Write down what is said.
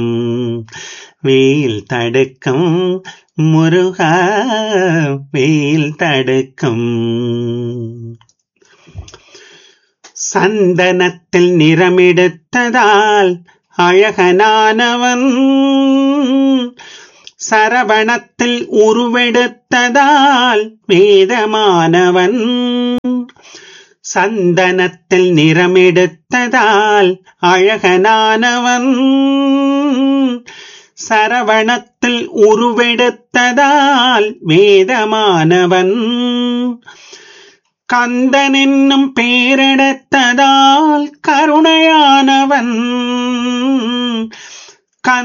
வெயில் தடுக்கும் முருகா, வெயில் தடுக்கும். சந்தனத்தில் நிறமெடுத்ததால் அழகனானவன், சரவணத்தில் உருவெடுத்ததால் வேதமானவன். சந்தனத்தில் நிறமெடுத்ததால் அழகனானவன், சரவணத்தில் உருவெடுத்ததால் வேதமானவன். கந்தன் என்னும் பேரெடுத்ததால் கருணையானவன்,